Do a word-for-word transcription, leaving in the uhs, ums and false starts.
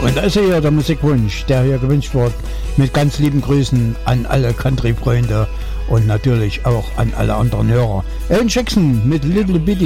Und da ist ja der Musikwunsch, der hier gewünscht wird, mit ganz lieben Grüßen an alle Country-Freunde und natürlich auch an alle anderen Hörer. Alan Jackson mit Little Bitty.